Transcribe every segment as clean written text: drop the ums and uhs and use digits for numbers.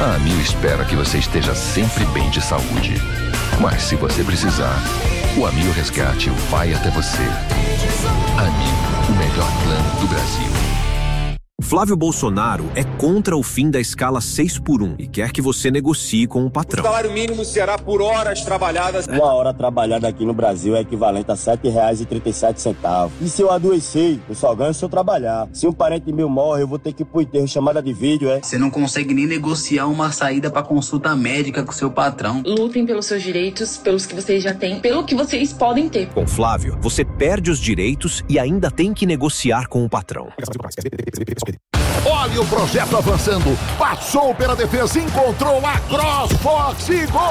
A Amil espera que você esteja sempre bem de saúde. Mas se você precisar, o Amil Resgate vai até você. Amil, o melhor plano do Brasil. Flávio Bolsonaro é contra o fim da escala 6x1 e quer que você negocie com o patrão. O salário mínimo será por horas trabalhadas. Uma hora trabalhada aqui no Brasil é equivalente a R$ 7,37. E se eu adoecer, eu só ganho se eu trabalhar. Se um parente meu morre, eu vou ter que ir pro enterro, chamada de vídeo, Você não consegue nem negociar uma saída pra consulta médica com seu patrão. Lutem pelos seus direitos, pelos que vocês já têm, pelo que vocês podem ter. Com Flávio, você perde os direitos e ainda tem que negociar com o patrão. Olha o projeto avançando. Passou pela defesa, encontrou a CrossFox e gol!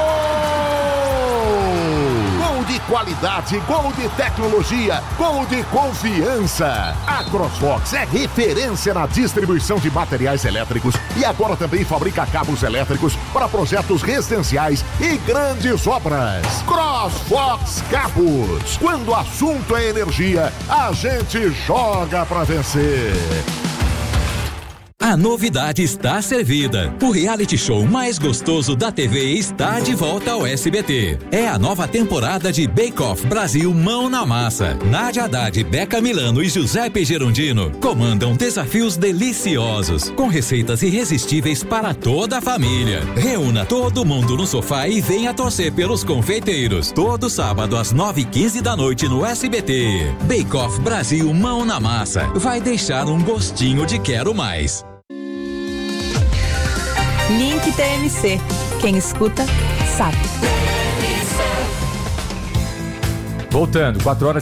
Gol de qualidade, gol de tecnologia, gol de confiança. A CrossFox é referência na distribuição de materiais elétricos e agora também fabrica cabos elétricos para projetos residenciais e grandes obras. CrossFox Cabos. Quando o assunto é energia, a gente joga para vencer. A novidade está servida. O reality show mais gostoso da TV está de volta ao SBT. É a nova temporada de Bake Off Brasil Mão na Massa. Nádia Haddad, Beca Milano e Giuseppe Gerondino comandam desafios deliciosos, com receitas irresistíveis para toda a família. Reúna todo mundo no sofá e venha torcer pelos confeiteiros. Todo sábado às 9h15 da noite no SBT. Bake Off Brasil Mão na Massa. Vai deixar um gostinho de quero mais. Link TMC. Quem escuta, sabe. Voltando,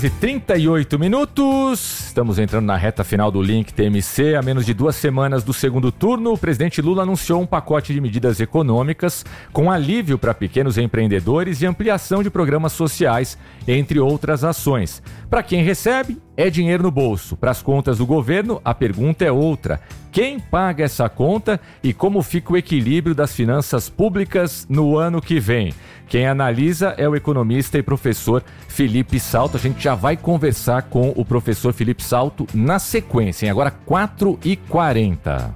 4h38. Estamos entrando na reta final do Link TMC. A menos de 2 semanas do segundo turno, o presidente Lula anunciou um pacote de medidas econômicas com alívio para pequenos empreendedores e ampliação de programas sociais, entre outras ações. Para quem recebe, é dinheiro no bolso. Para as contas do governo, a pergunta é outra. Quem paga essa conta e como fica o equilíbrio das finanças públicas no ano que vem? Quem analisa é o economista e professor Felipe Salto. A gente já vai conversar com o professor Felipe Salto na sequência, hein? Agora 4h40.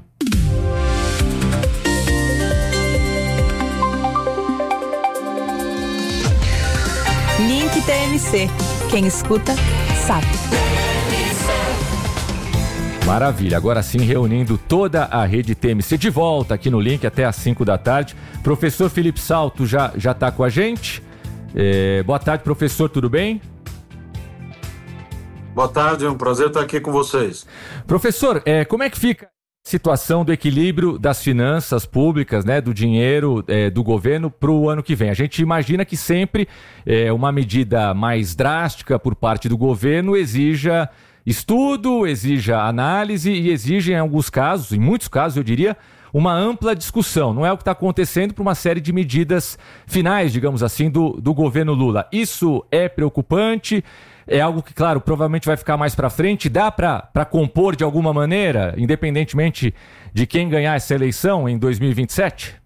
Link TMC. Quem escuta, sabe. Maravilha, agora sim reunindo toda a rede TMC de volta aqui no Link até às 5 da tarde. Professor Felipe Salto já está com a gente. Boa tarde, professor, tudo bem? Boa tarde, é um prazer estar aqui com vocês. Professor, como é que fica a situação do equilíbrio das finanças públicas, né, do dinheiro do governo para o ano que vem? A gente imagina que sempre uma medida mais drástica por parte do governo exija estudo, exija análise e exige, em alguns casos, em muitos casos, eu diria, uma ampla discussão. Não é o que está acontecendo para uma série de medidas finais, digamos assim, do governo Lula. Isso é preocupante? É algo que, claro, provavelmente vai ficar mais para frente. Dá para compor de alguma maneira, independentemente de quem ganhar essa eleição em 2027?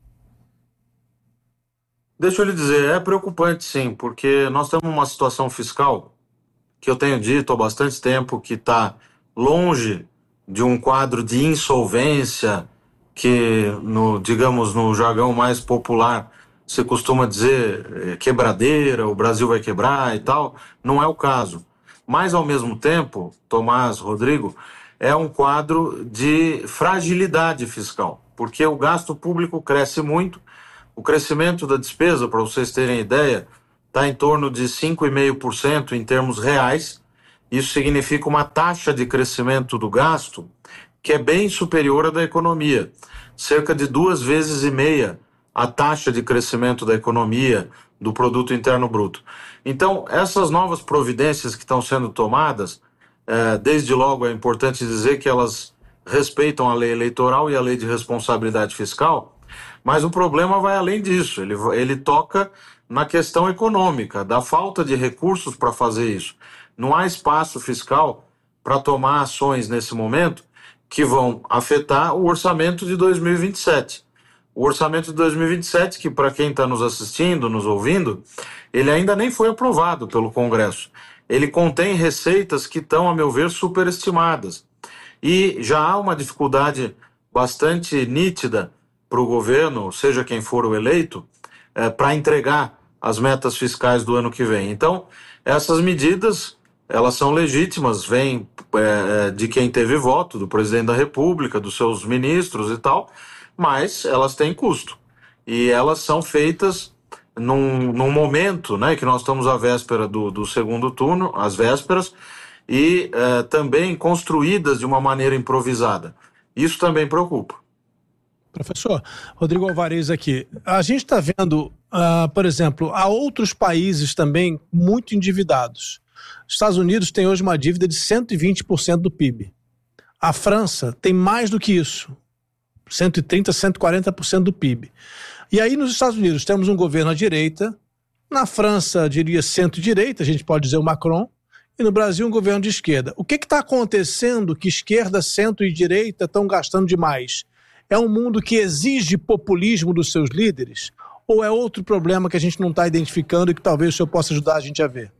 Deixa eu lhe dizer, é preocupante sim, porque nós temos uma situação fiscal que eu tenho dito há bastante tempo que está longe de um quadro de insolvência que, digamos, no jargão mais popular, se costuma dizer quebradeira, o Brasil vai quebrar e tal. Não é o caso. Mas, ao mesmo tempo, Tomás, Rodrigo, é um quadro de fragilidade fiscal, porque o gasto público cresce muito, o crescimento da despesa, para vocês terem ideia, está em torno de 5,5% em termos reais. Isso significa uma taxa de crescimento do gasto que é bem superior à da economia, cerca de 2,5 vezes a taxa de crescimento da economia, do produto interno bruto. Então, essas novas providências que estão sendo tomadas, desde logo é importante dizer que elas respeitam a lei eleitoral e a lei de responsabilidade fiscal, mas o problema vai além disso, ele toca na questão econômica, da falta de recursos para fazer isso. Não há espaço fiscal para tomar ações nesse momento que vão afetar o orçamento de 2027. O orçamento de 2027, que para quem está nos assistindo, nos ouvindo, ele ainda nem foi aprovado pelo Congresso. Ele contém receitas que estão, a meu ver, superestimadas. E já há uma dificuldade bastante nítida para o governo, seja quem for o eleito, para entregar as metas fiscais do ano que vem. Então, essas medidas, elas são legítimas, vêm de quem teve voto, do presidente da República, dos seus ministros e tal, mas elas têm custo. E elas são feitas num momento, né, que nós estamos à véspera do segundo turno, às vésperas, e também construídas de uma maneira improvisada. Isso também preocupa. Professor, Rodrigo Alvarez aqui. A gente está vendo, por exemplo, há outros países também muito endividados. Os Estados Unidos tem hoje uma dívida de 120% do PIB. A França tem mais do que isso, 130%, 140% do PIB. E aí nos Estados Unidos temos um governo à direita, na França diria centro-direita, a gente pode dizer o Macron, e no Brasil um governo de esquerda. O que está acontecendo que esquerda, centro e direita estão gastando demais? É um mundo que exige populismo dos seus líderes? Ou é outro problema que a gente não está identificando e que talvez o senhor possa ajudar a gente a ver?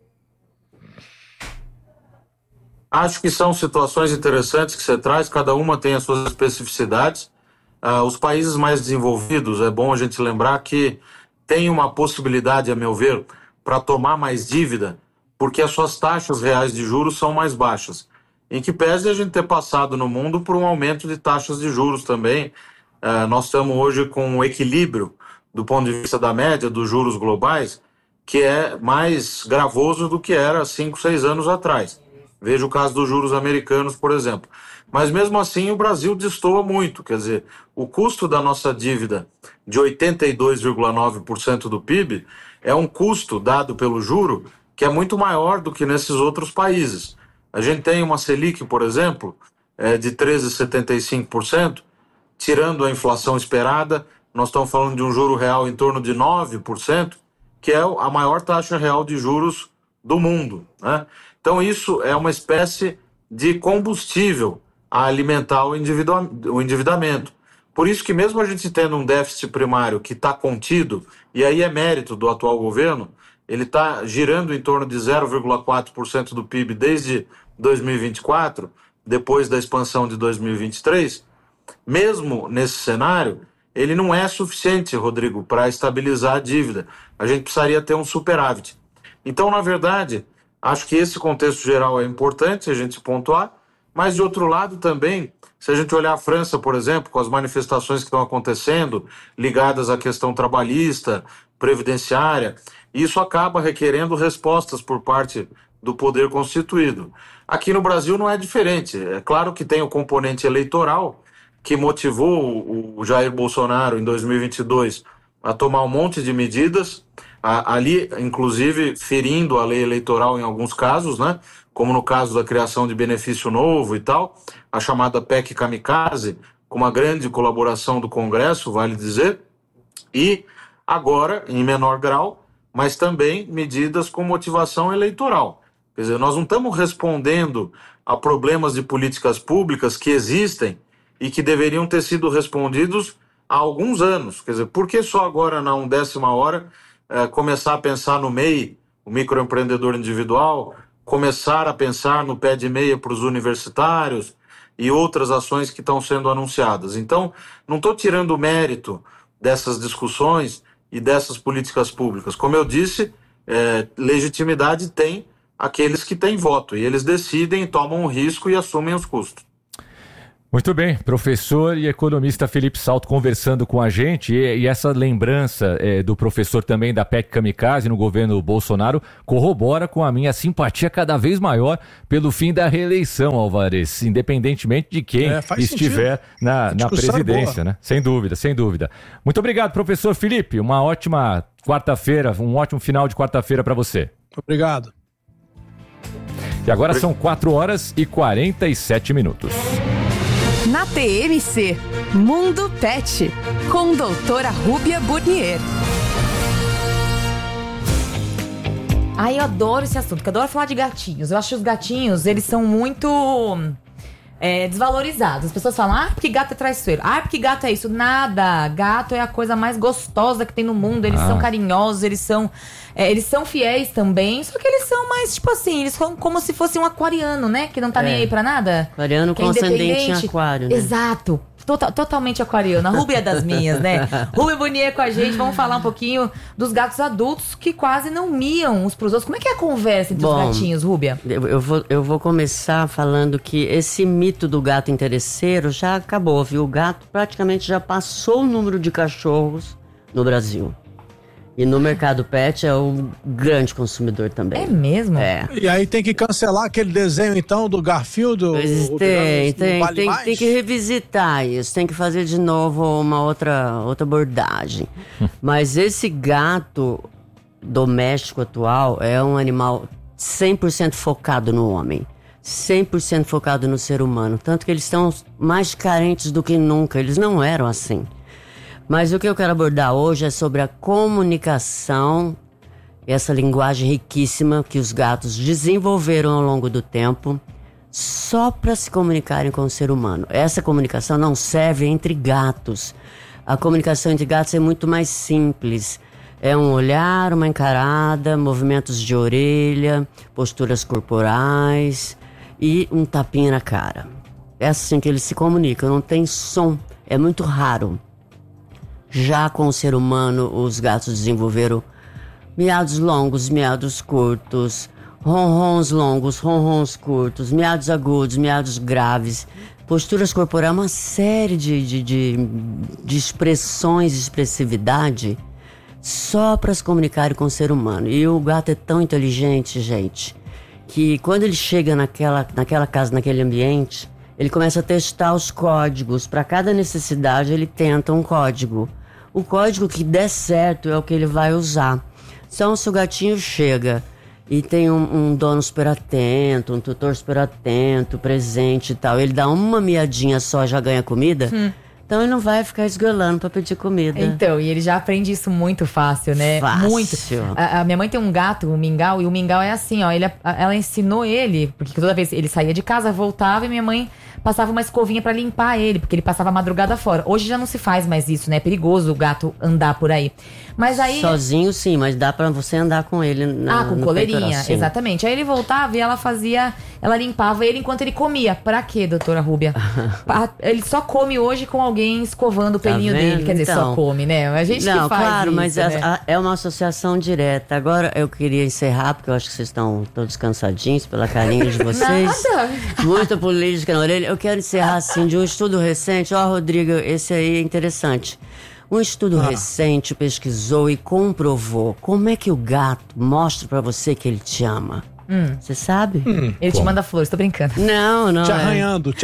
Acho que são situações interessantes que você traz, cada uma tem as suas especificidades. Os países mais desenvolvidos, é bom a gente lembrar que tem uma possibilidade, a meu ver, para tomar mais dívida, porque as suas taxas reais de juros são mais baixas. Em que pese a gente ter passado no mundo por um aumento de taxas de juros também. Nós estamos hoje com um equilíbrio do ponto de vista da média dos juros globais, que é mais gravoso do que era 5, 6 anos atrás. Veja o caso dos juros americanos, por exemplo. Mas mesmo assim o Brasil destoa muito, quer dizer, o custo da nossa dívida de 82,9% do PIB é um custo dado pelo juro que é muito maior do que nesses outros países. A gente tem uma Selic, por exemplo, de 13,75%, tirando a inflação esperada, nós estamos falando de um juro real em torno de 9%, que é a maior taxa real de juros do mundo, né? Então isso é uma espécie de combustível a alimentar o endividamento. Por isso que mesmo a gente tendo um déficit primário que está contido, e aí é mérito do atual governo, ele está girando em torno de 0,4% do PIB desde 2024, depois da expansão de 2023, mesmo nesse cenário, ele não é suficiente, Rodrigo, para estabilizar a dívida. A gente precisaria ter um superávit. Então, na verdade, acho que esse contexto geral é importante a gente pontuar, mas de outro lado também, se a gente olhar a França, por exemplo, com as manifestações que estão acontecendo, ligadas à questão trabalhista, previdenciária, isso acaba requerendo respostas por parte do poder constituído. Aqui no Brasil não é diferente. É claro que tem o componente eleitoral que motivou o Jair Bolsonaro em 2022 a tomar um monte de medidas, ali inclusive ferindo a lei eleitoral em alguns casos, né? Como no caso da criação de benefício novo e tal, a chamada PEC Kamikaze, com uma grande colaboração do Congresso, vale dizer, e agora, em menor grau, mas também medidas com motivação eleitoral. Quer dizer, nós não estamos respondendo a problemas de políticas públicas que existem e que deveriam ter sido respondidos há alguns anos. Quer dizer, por que só agora, na 1ª hora, começar a pensar no MEI, o microempreendedor individual, começar a pensar no pé de meia para os universitários e outras ações que estão sendo anunciadas? Então, não estou tirando o mérito dessas discussões e dessas políticas públicas. Como eu disse, legitimidade tem aqueles que têm voto, e eles decidem, tomam o risco e assumem os custos. Muito bem, professor e economista Felipe Salto conversando com a gente, e essa lembrança do professor também da PEC Kamikaze no governo Bolsonaro corrobora com a minha simpatia cada vez maior pelo fim da reeleição, Alvarez, independentemente de quem estiver na presidência, né? Sem dúvida, sem dúvida. Muito obrigado, professor Felipe, uma ótima quarta-feira, um ótimo final de quarta-feira para você. Obrigado. E agora são 4h47. Na TMC, Mundo Pet, com doutora Rúbia Burnier. Ai, eu adoro esse assunto, porque eu adoro falar de gatinhos. Eu acho que os gatinhos, eles são muito desvalorizados. As pessoas falam, porque gato é traiçoeiro. Porque gato é isso. Nada. Gato é a coisa mais gostosa que tem no mundo. Eles são carinhosos, eles são fiéis também. Só que eles são mais, tipo assim, eles são como se fosse um aquariano, né? Que não tá nem aí pra nada. Aquariano com ascendente em aquário, né? Exato. totalmente aquariana. Rúbia é das minhas, né? Rúbia Bonier com a gente. Vamos falar um pouquinho dos gatos adultos que quase não miam uns pros outros. Como é que é a conversa entre os gatinhos, Rúbia? Eu vou começar falando que esse mito do gato interesseiro já acabou, viu? O gato praticamente já passou o número de cachorros no Brasil. E no mercado pet é o grande consumidor também. É mesmo? É. E aí tem que cancelar aquele desenho, então, do Garfield? Tem que revisitar isso. Tem que fazer de novo uma outra abordagem. Mas esse gato doméstico atual é um animal 100% focado no homem. 100% focado no ser humano. Tanto que eles estão mais carentes do que nunca. Eles não eram assim. Mas o que eu quero abordar hoje é sobre a comunicação, essa linguagem riquíssima que os gatos desenvolveram ao longo do tempo, só para se comunicarem com o ser humano. Essa comunicação não serve entre gatos. A comunicação entre gatos é muito mais simples. É um olhar, uma encarada, movimentos de orelha, posturas corporais e um tapinha na cara. É assim que eles se comunicam, não tem som, é muito raro. Já com o ser humano, os gatos desenvolveram miados longos, miados curtos, ronrons longos, ronrons curtos, miados agudos, miados graves, posturas corporais, uma série de expressões, de expressividade, só para se comunicarem com o ser humano. E o gato é tão inteligente, gente, que quando ele chega naquela casa, naquele ambiente, ele começa a testar os códigos. Para cada necessidade, ele tenta um código. O código que der certo é o que ele vai usar. Então, se o gatinho chega e tem um dono super atento, um tutor super atento, presente e tal, ele dá uma miadinha só, já ganha comida, então ele não vai ficar esgolando pra pedir comida. Então, e ele já aprende isso muito fácil, né? Fácil. Muito. A minha mãe tem um gato, o Mingau, e o Mingau é assim, ó, ela ensinou ele, porque toda vez ele saía de casa, voltava e minha mãe passava uma escovinha pra limpar ele, porque ele passava a madrugada fora. Hoje já não se faz mais isso, né? É perigoso o gato andar por aí. Mas aí... Sozinho sim, mas dá pra você andar com ele com coleirinha, exatamente. Aí ele voltava e ela limpava ele enquanto ele comia. Pra quê, doutora Rúbia? Ele só come hoje com alguém escovando o pelinho dele. Quer dizer, só come, né? A gente que faz claro, isso, mas né? é uma associação direta. Agora eu queria encerrar, porque eu acho que vocês estão todos cansadinhos pela carinha de vocês. Nada. Muita política na orelha. Eu quero encerrar assim de um estudo recente. Rodrigo, esse aí é interessante. Um estudo recente pesquisou e comprovou como é que o gato mostra pra você que ele te ama. Você sabe? Ele te manda flores, tô brincando. Não. Te arranhando.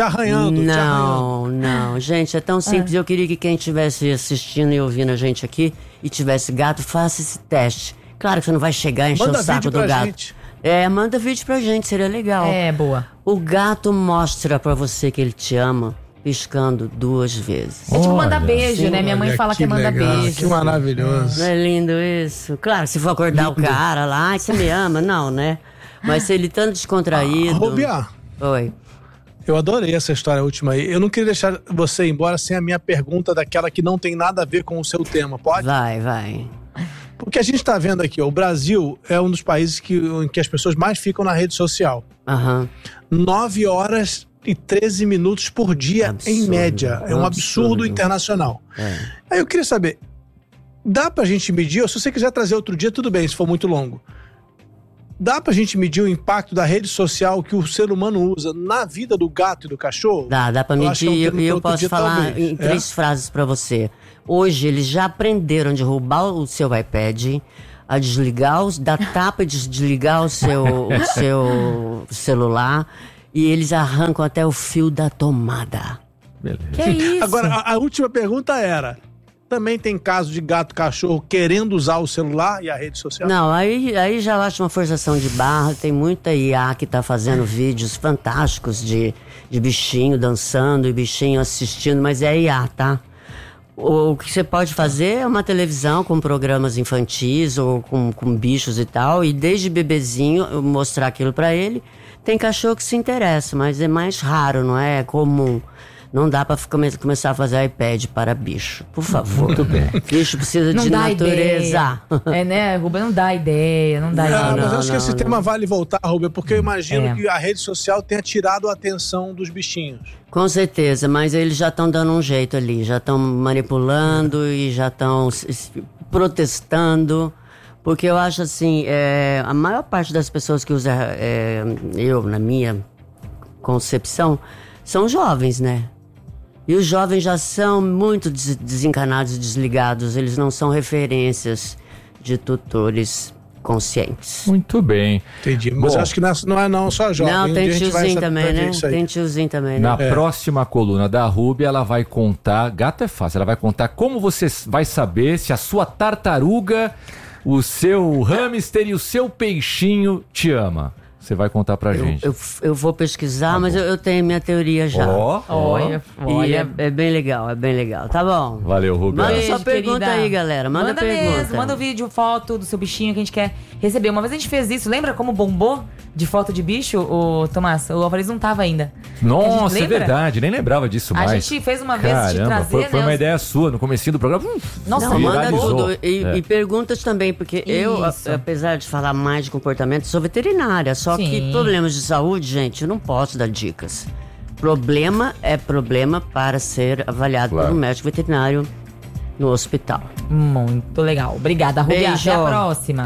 Não, gente, é tão simples. Eu queria que quem estivesse assistindo e ouvindo a gente aqui e tivesse gato, faça esse teste. Claro que você não vai chegar e encher o saco do gato. Gente. Manda vídeo pra gente, seria legal. Boa. O gato mostra pra você que ele te ama piscando 2 vezes. É tipo mandar beijo, né? Minha mãe fala que é mandar beijo. Que maravilhoso. Não é lindo isso? Claro, se for acordar o cara lá, você me ama, não, né? Mas se ele tanto descontraído... Rúbia. Oi. Eu adorei essa história última aí. Eu não queria deixar você ir embora sem a minha pergunta daquela que não tem nada a ver com o seu tema, pode? Vai. Porque a gente tá vendo aqui, ó, o Brasil é um dos países em que as pessoas mais ficam na rede social. 9 horas e 13 minutos por dia, em média. É um absurdo internacional. Aí eu queria saber, dá pra gente medir, ou se você quiser trazer outro dia, tudo bem, se for muito longo. Dá pra gente medir o impacto da rede social que o ser humano usa na vida do gato e do cachorro? Dá pra medir, e eu posso falar em 3 frases pra você. Hoje eles já aprenderam a derrubar o seu iPad, a desligar, dar tapa e desligar o seu celular, e eles arrancam até o fio da tomada. Beleza. Que isso? Agora, a última pergunta era... Também tem caso de gato, cachorro querendo usar o celular e a rede social? Não, aí já acho uma forçação de barra. Tem muita IA que tá fazendo vídeos fantásticos de bichinho dançando e bichinho assistindo, mas é IA, tá? O que você pode fazer é uma televisão com programas infantis ou com bichos e tal, e desde bebezinho mostrar aquilo pra ele. Tem cachorro que se interessa, mas é mais raro, não é comum. Não dá pra começar a fazer iPad para bicho, por favor. Muito bem. Bicho precisa de natureza. É, né, Rubem? Não dá ideia, não dá ideia. Mas acho que esse tema vale voltar, Rubem, porque eu imagino que a rede social tenha tirado a atenção dos bichinhos. Com certeza, mas eles já estão dando um jeito ali, já estão manipulando e já estão protestando, porque eu acho assim, a maior parte das pessoas que usam, eu, na minha concepção, são jovens, né? E os jovens já são muito desencanados e desligados, eles não são referências de tutores conscientes. Muito bem. Entendi. Mas eu acho que não é só jovem. Não, tem tiozinho também, né? Tem tiozinho também, né? Na próxima coluna da Ruby, ela vai contar, gato é fácil, ela vai contar como você vai saber se a sua tartaruga, o seu hamster e o seu peixinho te ama. Você vai contar pra gente. Eu vou pesquisar, mas eu tenho minha teoria já. Olha. É bem legal, é bem legal. Tá bom. Valeu, Rubem. Manda sua pergunta aí, galera. Manda pergunta. Mesmo, manda um vídeo, foto do seu bichinho que a gente quer receber. Uma vez a gente fez isso, lembra como bombou de foto de bicho, o Tomás? O Alvarez não tava ainda. Nossa, é verdade, nem lembrava disso mais. A gente fez uma vez de trazer, foi uma ideia sua no comecinho do programa. Nossa, manda tudo. E perguntas também, porque eu, apesar de falar mais de comportamento, sou veterinária, só que problemas de saúde, gente, eu não posso dar dicas. Problema é problema para ser avaliado por um médico veterinário no hospital. Muito legal. Obrigada, Rubi. Até a próxima.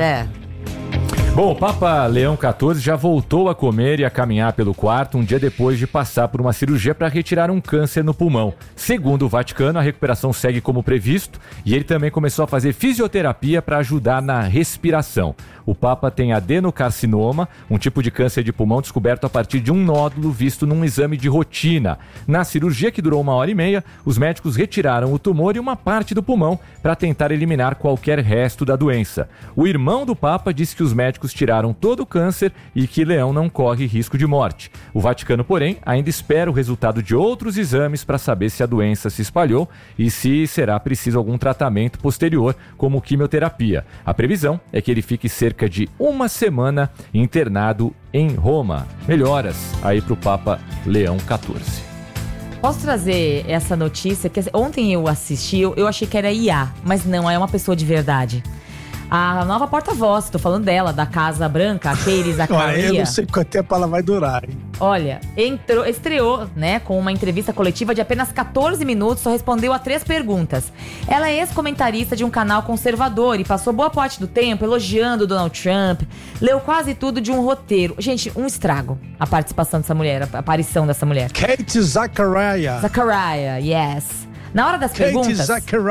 Bom, o Papa Leão XIV já voltou a comer e a caminhar pelo quarto um dia depois de passar por uma cirurgia para retirar um câncer no pulmão. Segundo o Vaticano, a recuperação segue como previsto e ele também começou a fazer fisioterapia para ajudar na respiração. O Papa tem adenocarcinoma, um tipo de câncer de pulmão descoberto a partir de um nódulo visto num exame de rotina. Na cirurgia, que durou 1h30, os médicos retiraram o tumor e uma parte do pulmão para tentar eliminar qualquer resto da doença. O irmão do Papa disse que os médicos tiraram todo o câncer e que Leão não corre risco de morte. O Vaticano, porém, ainda espera o resultado de outros exames para saber se a doença se espalhou e se será preciso algum tratamento posterior, como quimioterapia. A previsão é que ele fique cerca de uma semana internado em Roma. Melhoras aí para o Papa Leão XIV. Posso trazer essa notícia? Que ontem eu assisti, eu achei que era IA, mas não, é uma pessoa de verdade. A nova porta-voz, tô falando dela, da Casa Branca, a Katie Zachariah. Eu não sei quanto tempo ela vai durar, hein? Olha, estreou, né, com uma entrevista coletiva de apenas 14 minutos, só respondeu a 3 perguntas. Ela é ex-comentarista de um canal conservador e passou boa parte do tempo elogiando Donald Trump, leu quase tudo de um roteiro. Gente, um estrago a participação dessa mulher, a aparição dessa mulher. Katie Zachariah. Zachariah, yes. Na hora das perguntas,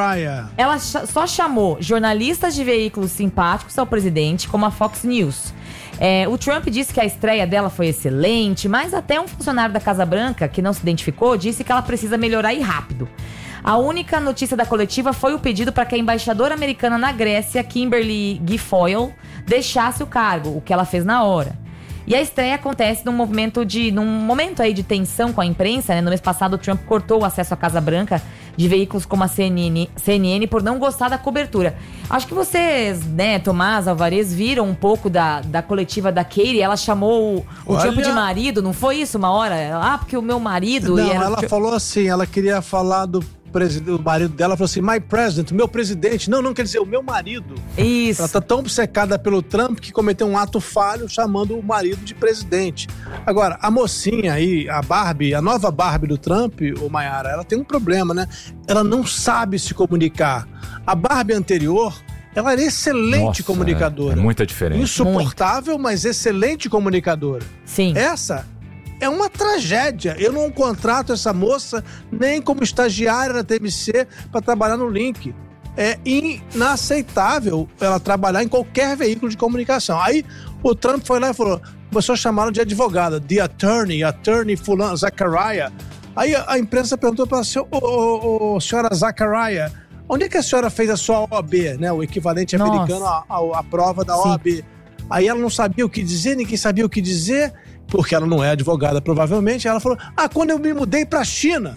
ela só chamou jornalistas de veículos simpáticos ao presidente, como a Fox News. O Trump disse que a estreia dela foi excelente, mas até um funcionário da Casa Branca, que não se identificou, disse que ela precisa melhorar e rápido. A única notícia da coletiva foi o pedido para que a embaixadora americana na Grécia, Kimberly Guilfoyle, deixasse o cargo, o que ela fez na hora. E a estreia acontece num momento aí de tensão com a imprensa, né? No mês passado, o Trump cortou o acesso à Casa Branca de veículos como a CNN por não gostar da cobertura. Acho que vocês, né, Tomás, Alvarez, viram um pouco da coletiva da Katie. Ela chamou o Trump de marido, não foi isso uma hora? Porque o meu marido... Não, ela falou assim, ela queria falar do o marido dela, falou assim, my president, meu presidente. Não quer dizer o meu marido. Isso. Ela tá tão obcecada pelo Trump que cometeu um ato falho chamando o marido de presidente. Agora, a mocinha aí, a Barbie, a nova Barbie do Trump, o Mayara, ela tem um problema, né? Ela não sabe se comunicar. A Barbie anterior, ela era excelente comunicadora. É muita diferença. Insuportável, mas excelente comunicadora. Sim. Essa é uma tragédia. Eu não contrato essa moça nem como estagiária da TMC para trabalhar no Link. É inaceitável ela trabalhar em qualquer veículo de comunicação. Aí o Trump foi lá e falou, começou a chamá-la de advogada, the attorney fulano, Zachariah. Aí a imprensa perguntou para a senhora Zachariah, onde é que a senhora fez a sua OAB, né? O equivalente americano à prova da OAB. Aí ela não sabia o que dizer, ninguém sabia o que dizer, porque ela não é advogada, provavelmente. Ela falou, quando eu me mudei pra China.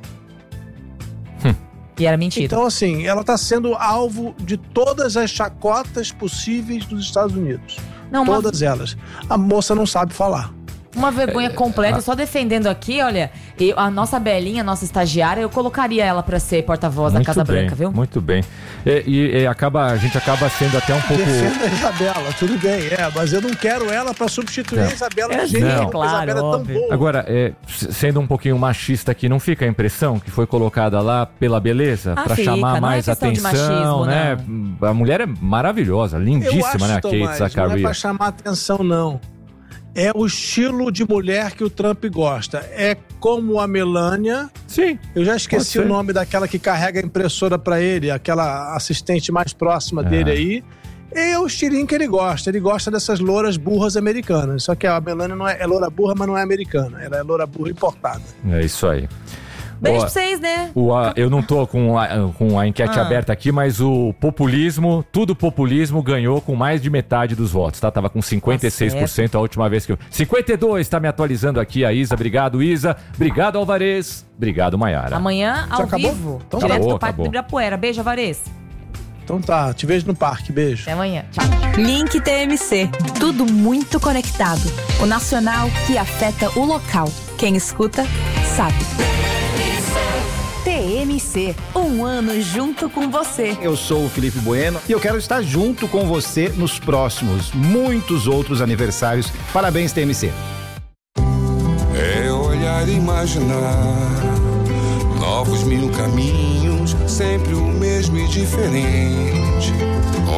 E era mentira. Então, assim, ela tá sendo alvo de todas as chacotas possíveis dos Estados Unidos. Todas elas. A moça não sabe falar. Uma vergonha completa, só defendendo aqui, olha, a nossa Belinha, nossa estagiária, eu colocaria ela pra ser porta-voz da Casa Branca, viu? Muito bem. A gente acaba sendo até um pouco... Defenda a Isabela, tudo bem, mas eu não quero ela pra substituir a Isabela. Não, a Isabela é tão boa. Agora, sendo um pouquinho machista aqui, não fica a impressão que foi colocada lá pela beleza? Pra chamar mais atenção, machismo, né? Não. A mulher é maravilhosa, lindíssima, né? A Kate Zacharie. Não é pra chamar atenção, não. É o estilo de mulher que o Trump gosta. É como a Melania. Sim. Eu já esqueci o nome daquela que carrega a impressora pra ele, aquela assistente mais próxima dele aí. É o estilinho que ele gosta. Ele gosta dessas louras burras americanas. Só que a Melania não é loura burra, mas não é americana. Ela é loura burra importada. É isso aí. Beijo pra vocês, né? Eu não tô com a enquete aberta aqui, mas o populismo, tudo populismo, ganhou com mais de metade dos votos, tá? Tava com 56% a última vez que eu... 52%, tá me atualizando aqui a Isa. Obrigado, Isa. Obrigado, Alvarez. Obrigado, Maiara. Amanhã, ao vivo. Então, direto do Parque do Ibirapuera. Beijo, Alvarez. Então tá, te vejo no parque. Beijo. Até amanhã. Tchau. Link TMC. Tudo muito conectado. O nacional que afeta o local. Quem escuta, sabe. TMC, um ano junto com você. Eu sou o Felipe Bueno e eu quero estar junto com você nos próximos, muitos outros aniversários. Parabéns, TMC. É olhar e imaginar novos 1000 caminhos, sempre o mesmo e diferente.